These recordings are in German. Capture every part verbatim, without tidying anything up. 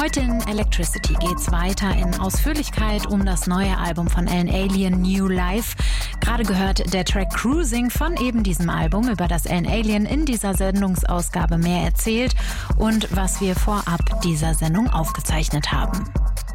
Heute in Electricity geht's weiter in Ausführlichkeit um das neue Album von Alan Alien, New Life. Gerade gehört der Track Cruising von eben diesem Album, über das Alan Alien in dieser Sendungsausgabe mehr erzählt und was wir vorab dieser Sendung aufgezeichnet haben.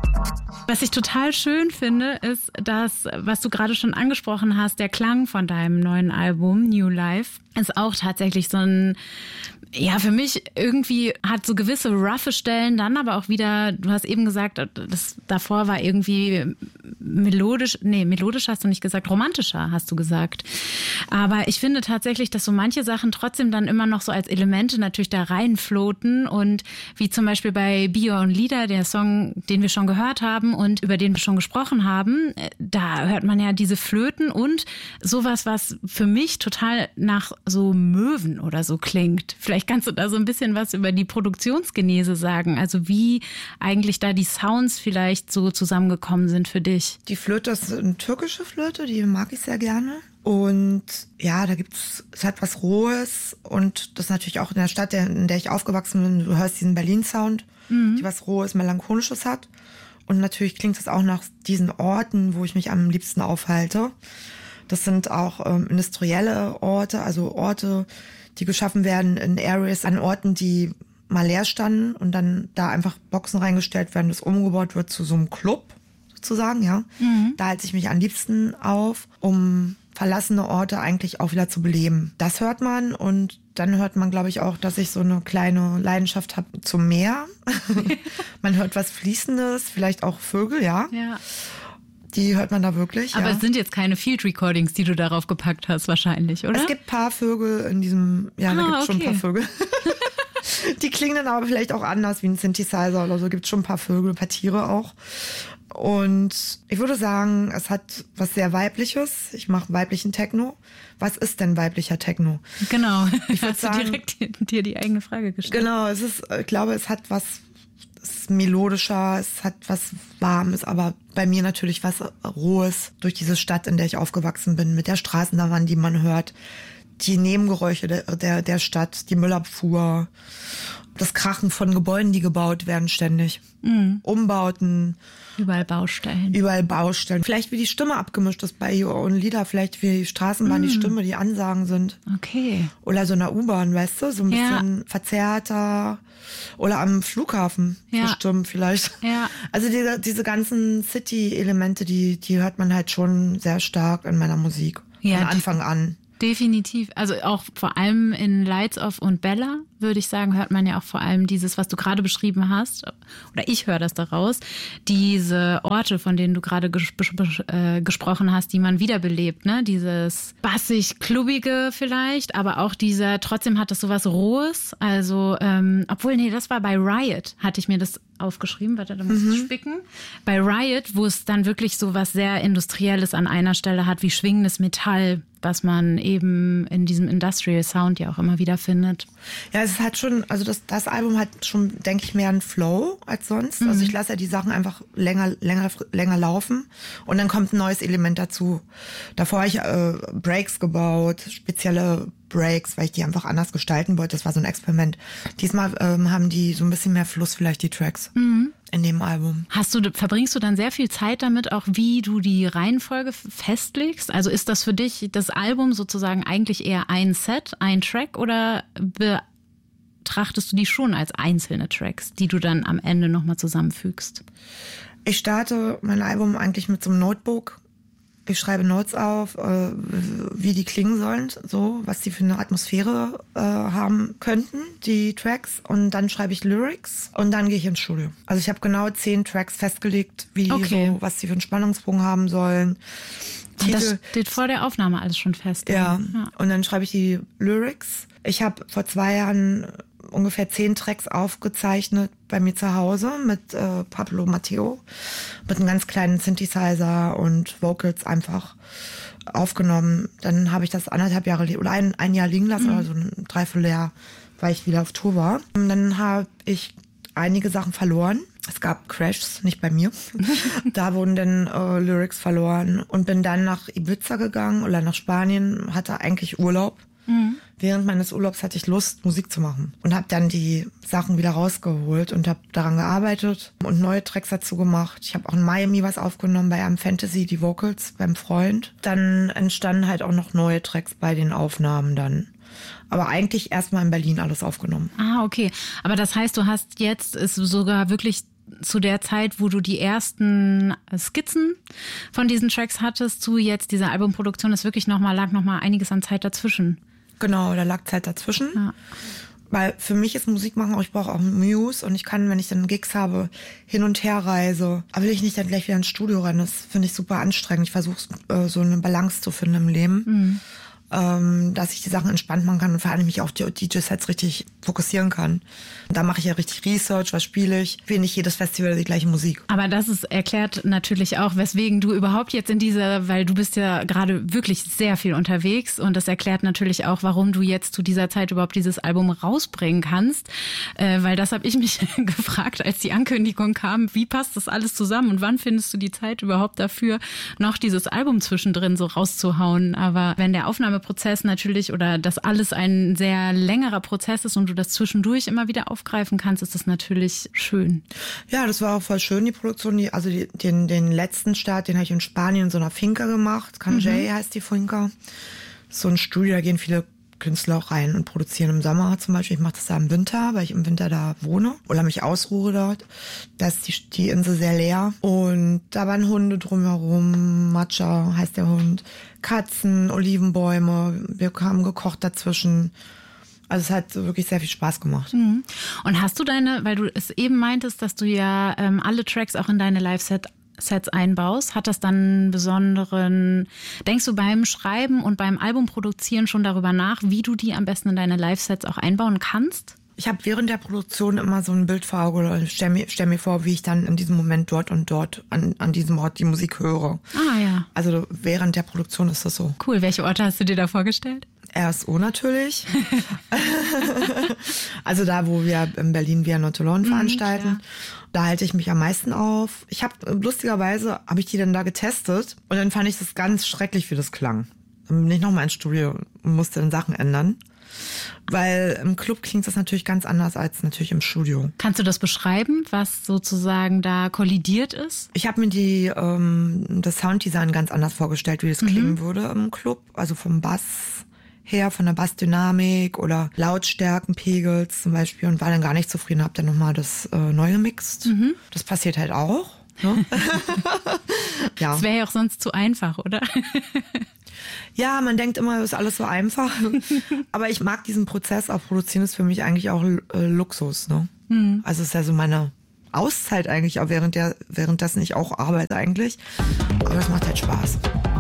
Was ich total schön finde, ist das, was du gerade schon angesprochen hast, der Klang von deinem neuen Album New Life ist auch tatsächlich so ein, ja, für mich irgendwie hat so gewisse roughe Stellen, dann aber auch wieder, du hast eben gesagt, das davor war irgendwie melodisch, nee, melodisch hast du nicht gesagt, romantischer hast du gesagt. Aber ich finde tatsächlich, dass so manche Sachen trotzdem dann immer noch so als Elemente natürlich da reinfloten und wie zum Beispiel bei Be Your Own Leader, der Song, den wir schon gehört haben und über den wir schon gesprochen haben, da hört man ja diese Flöten und sowas, was für mich total nach so Möwen oder so klingt. Vielleicht kannst du da so ein bisschen was über die Produktionsgenese sagen, also wie eigentlich da die Sounds vielleicht so zusammengekommen sind für dich. Die Flöte ist eine türkische Flöte, die mag ich sehr gerne. Und ja, da gibt's, es hat was Rohes und das natürlich auch in der Stadt, in der ich aufgewachsen bin, du hörst diesen Berlin-Sound, mhm. die was Rohes, Melancholisches hat. Und natürlich klingt es auch nach diesen Orten, wo ich mich am liebsten aufhalte. Das sind auch ähm, industrielle Orte, also Orte, die geschaffen werden in Areas, an Orten, die mal leer standen und dann da einfach Boxen reingestellt werden, das umgebaut wird zu so einem Club sozusagen, ja. Mhm. Da halte ich mich am liebsten auf, um verlassene Orte eigentlich auch wieder zu beleben. Das hört man und dann hört man, glaube ich, auch, dass ich so eine kleine Leidenschaft habe zum Meer. Man hört was Fließendes, vielleicht auch Vögel, ja. Ja. Die hört man da wirklich. Aber ja. Es sind jetzt keine Field Recordings, die du darauf gepackt hast, wahrscheinlich, oder? Es gibt ein paar Vögel in diesem, ja, ah, da gibt es okay. schon ein paar Vögel. Die klingen dann aber vielleicht auch anders wie ein Synthesizer oder so. Gibt es schon ein paar Vögel, ein paar Tiere auch. Und ich würde sagen, es hat was sehr Weibliches. Ich mache weiblichen Techno. Was ist denn weiblicher Techno? Genau, ich würde sagen, direkt dir die eigene Frage gestellt. Genau, es ist, ich glaube, es hat was, es ist melodischer, es hat was Warmes, aber bei mir natürlich was Rohes durch diese Stadt, in der ich aufgewachsen bin, mit der Straßenbahn, die man hört, die Nebengeräusche der, der, der Stadt, die Müllabfuhr, das Krachen von Gebäuden, die gebaut werden ständig, mhm. Umbauten. Überall Baustellen. Überall Baustellen. Vielleicht wie die Stimme abgemischt ist bei Your Own Leader, vielleicht wie die Straßenbahn, mm. die Stimme, die Ansagen sind. Okay. Oder so in der U-Bahn, weißt du, so ein ja. bisschen verzerrter. Oder am Flughafen, ja. so Stimmen vielleicht. Ja. Also diese, diese ganzen City-Elemente, die, die hört man halt schon sehr stark in meiner Musik. Ja, von Anfang an. Definitiv. Also auch vor allem in Lights Off und Bella, würde ich sagen, hört man ja auch vor allem dieses, was du gerade beschrieben hast, oder ich höre das daraus, diese Orte, von denen du gerade ges- ges- äh, gesprochen hast, die man wiederbelebt, ne? Dieses bassig-klubbige vielleicht, aber auch dieser, trotzdem hat das sowas Rohes, also, ähm, obwohl, nee, das war bei Riot, hatte ich mir das aufgeschrieben, warte, da muss ich mhm. spicken. Bei Riot, wo es dann wirklich so was sehr Industrielles an einer Stelle hat, wie schwingendes Metall, was man eben in diesem Industrial Sound ja auch immer wieder findet. Ja, es hat schon, also das, das Album hat schon, denke ich, mehr einen Flow als sonst. Mhm. Also ich lasse ja die Sachen einfach länger, länger, länger laufen und dann kommt ein neues Element dazu. Davor habe ich äh, Breaks gebaut, spezielle Breaks, weil ich die einfach anders gestalten wollte. Das war so ein Experiment. Diesmal ähm, haben die so ein bisschen mehr Fluss, vielleicht die Tracks. Mhm. In dem Album. Hast du, verbringst du dann sehr viel Zeit damit, auch wie du die Reihenfolge festlegst? Also ist das für dich das Album sozusagen eigentlich eher ein Set, ein Track oder betrachtest du die schon als einzelne Tracks, die du dann am Ende nochmal zusammenfügst? Ich starte mein Album eigentlich mit so einem Notebook. Ich schreibe Notes auf, äh, wie die klingen sollen, so, was die für eine Atmosphäre äh, haben könnten, die Tracks. Und dann schreibe ich Lyrics und dann gehe ich ins Studio. Also ich habe genau zehn Tracks festgelegt, wie okay. so, was die für einen Spannungsbogen haben sollen. Und das steht vor der Aufnahme alles schon fest. Ja, ja. Und dann schreibe ich die Lyrics. Ich habe vor zwei Jahren ungefähr zehn Tracks aufgezeichnet bei mir zu Hause mit äh, Pablo Matteo, mit einem ganz kleinen Synthesizer und Vocals einfach aufgenommen. Dann habe ich das anderthalb Jahre oder ein, ein Jahr liegen lassen, mhm. oder so ein Dreivierteljahr, weil ich wieder auf Tour war. Und dann habe ich einige Sachen verloren. Es gab Crashs, nicht bei mir. Da wurden dann äh, Lyrics verloren und bin dann nach Ibiza gegangen oder nach Spanien, hatte eigentlich Urlaub. Mhm. Während meines Urlaubs hatte ich Lust, Musik zu machen und habe dann die Sachen wieder rausgeholt und habe daran gearbeitet und neue Tracks dazu gemacht. Ich habe auch in Miami was aufgenommen bei einem Fantasy, die Vocals beim Freund. Dann entstanden halt auch noch neue Tracks bei den Aufnahmen dann. Aber eigentlich erstmal in Berlin alles aufgenommen. Ah, okay. Aber das heißt, du hast jetzt ist sogar wirklich zu der Zeit, wo du die ersten Skizzen von diesen Tracks hattest, zu jetzt dieser Albumproduktion, ist wirklich nochmal, lag nochmal einiges an Zeit dazwischen. Genau, da lag Zeit dazwischen. Ja. Weil für mich ist Musik machen auch, ich brauche auch Muse und ich kann, wenn ich dann Gigs habe, hin und her reise. Aber will ich nicht dann gleich wieder ins Studio rennen, das finde ich super anstrengend. Ich versuche äh, so eine Balance zu finden im Leben. Mhm. Ähm, dass ich die Sachen entspannt machen kann und vor allem mich auf die D J-Sets richtig fokussieren kann. Da mache ich ja richtig Research, was spiele ich. Ich will nicht jedes Festival die gleiche Musik. Aber das ist erklärt natürlich auch, weswegen du überhaupt jetzt in dieser, weil du bist ja gerade wirklich sehr viel unterwegs und das erklärt natürlich auch, warum du jetzt zu dieser Zeit überhaupt dieses Album rausbringen kannst. Äh, weil das habe ich mich gefragt, als die Ankündigung kam, wie passt das alles zusammen und wann findest du die Zeit überhaupt dafür, noch dieses Album zwischendrin so rauszuhauen? Aber wenn der Aufnahme Prozess natürlich oder das alles ein sehr längerer Prozess ist und du das zwischendurch immer wieder aufgreifen kannst, ist das natürlich schön. Ja, das war auch voll schön, die Produktion. Die, also die, den, den letzten Start, den habe ich in Spanien in so einer Finca gemacht. Kanjay mhm. heißt die Finca. So ein Studio, da gehen viele Künstler auch rein und produzieren im Sommer zum Beispiel. Ich mache das da im Winter, weil ich im Winter da wohne oder mich ausruhe dort. Da ist die, die Insel sehr leer und da waren Hunde drumherum, Matcha heißt der Hund, Katzen, Olivenbäume, wir haben gekocht dazwischen. Also es hat wirklich sehr viel Spaß gemacht. Mhm. Und hast du deine, weil du es eben meintest, dass du ja ähm, alle Tracks auch in deine Live-Set Sets einbaust, hat das dann einen besonderen, denkst du beim Schreiben und beim Albumproduzieren schon darüber nach, wie du die am besten in deine Live-Sets auch einbauen kannst? Ich habe während der Produktion immer so ein Bild vor Augen oder stell mir, stell mir vor, wie ich dann in diesem Moment dort und dort an, an diesem Ort die Musik höre. Ah ja. Also während der Produktion ist das so. Cool. Welche Orte hast du dir da vorgestellt? R S O natürlich. Also da, wo wir in Berlin Via Nottelon veranstalten. Mhm, da halte ich mich am meisten auf. Ich habe, lustigerweise, habe ich die dann da getestet und dann fand ich das ganz schrecklich, wie das klang. Dann bin ich nochmal ins Studio und musste dann Sachen ändern. Weil im Club klingt das natürlich ganz anders als natürlich im Studio. Kannst du das beschreiben, was sozusagen da kollidiert ist? Ich habe mir die ähm, das Sounddesign ganz anders vorgestellt, wie das mhm. klingen würde im Club. Also vom Bass her, von der Bassdynamik oder Lautstärkenpegels zum Beispiel und war dann gar nicht zufrieden, habe dann nochmal das äh, neu gemixt. Mhm. Das passiert halt auch. Ne? Ja. Das wäre ja auch sonst zu einfach, oder? Ja, man denkt immer, das ist alles so einfach. Aber ich mag diesen Prozess, auch produzieren ist für mich eigentlich auch äh, Luxus. Ne? Mhm. Also es ist ja so meine Auszeit eigentlich, auch während der, währenddessen ich auch arbeite eigentlich. Aber es macht halt Spaß.